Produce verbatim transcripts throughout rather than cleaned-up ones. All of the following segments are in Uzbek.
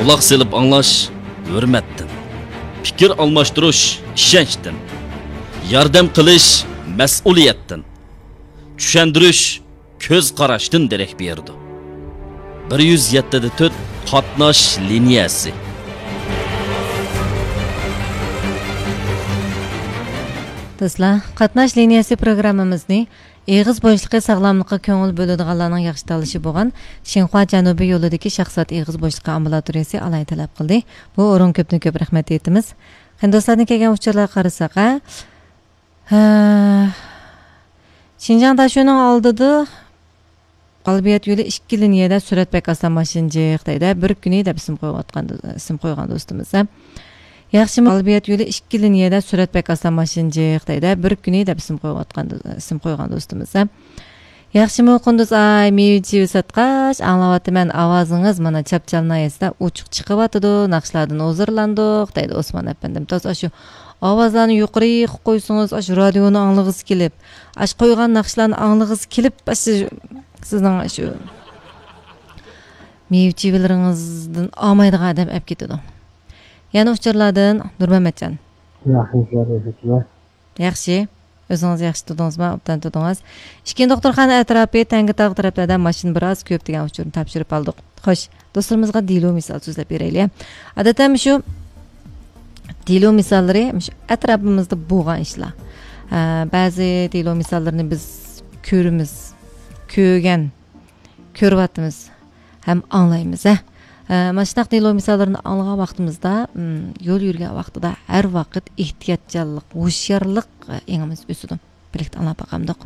Quloq selib anglash hurmatdan, fikr almashtirish ishonchdan, yordam qilish mas'uliyatdan, tushuntirish ko'z qarashdan darak berdi. bir yuz yetti to'rt qatnash liniyasi. Do'stlar, qatnash liniyasi programmamizni Eğiz boşluqi sağlamlıqqa köngül bölüdüğanlarning yaxshi tanlashi bo'lgan Xinhua Janubiy yo'lidagi shaxsiyat Eğiz boşluqi ambulatoriyasi alay talab qildi. Bu o'rin ko'pni ko'p rahmat aytamiz. Hindistondan kelgan uchurlarga qarasak, Xinjiangda shuning oldida qalbiyat yo'li ikki liniyada surat pakasdan mashinjiq deydi. Bir kuni deb ism qo'yayotgan ism qo'ygan do'stimiz. Yaxshimi qalbiyat yo'li ikki liniyada surat pakasdan mashinjiq deydi. Bir kuni deb ism qo'yayotgan ism qo'ygan do'stimiz. Yaxshimi qunduz ay mevji satqash anglayapman ovozingiz mana chapchalnayesda uchiq chiqyapti, naqshlardan hozirlandik deydi Osmon apandim. To'sa shu ovozlarni yuqori qilib qo'ysangiz, shu radioni anglag'iz kelib, ash qo'ygan naqshlarni anglag'iz kelib, sizning shu mevjilaringizdan olmaydigan odam olib ketadi. Yana uchurlardan Nurmamatjon. Yaxshi. O'zingiz yaxshi tudingizmi? Obdan tudingiz. Ishkin doktorxona atrofi Tangitog' taraflardan mashin biroz ko'p degan uchurni topshirib oldik. Xo'sh, do'stlarimizga dilo misol so'zlab beraylik. Odatda shu dilo misollari shu atrofimizda bo'lgan ishlar. Ba'zi dilo misollarni biz ko'rimiz, ko'rgan, ko'ryapmiz, ham anglaymiz. Mana shunday dilo misollarini anglagan vaqtimizda, yo'l yurgan vaqtida har vaqt ehtiyotchanlik, hushyorlik engimiz o'sidi. Birlikda anglab boqamdik.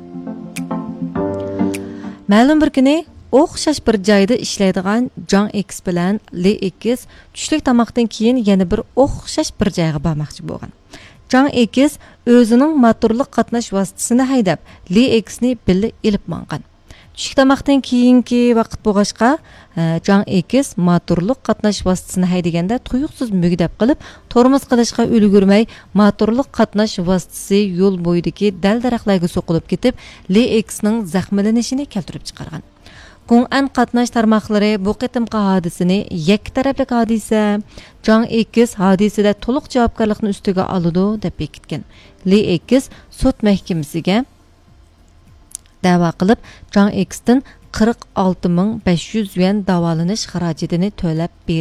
Ma'lum bir kuni o'xshash bir joyda ishlaydigan John X bilan Lee X tushlik tomoqdan keyin yana bir o'xshash bir joyga bormoqchi bo'lgan. John X o'zining motorliq qatnash vositasini haydab, Lee X'ni birga ilib mangan. Tushlik tomoqdan keyingi vaqt bo'lg'achqa John X motorliq qatnash vositasini haydaganda tuyuqsiz mugdab qilib, tormoz qilishga ulgurmay, motorliq qatnash vositasi yo'l bo'yidagi dal-daraxtlarga so'qilib ketib, Lee X'ning zaxmlanishini keltirib chiqargan. Qung'an qatnash tarmoqlari bu qitimqi hodisani yakka taraflik hodisa, John X hodisada to'liq javobgarlikni ustiga oladi deb bekitgan. Lee X sud mahkamasiga da'vo qilib, John X'dan qirq olti ming besh yuz yuan davolanish xarajatini to'lab berdi.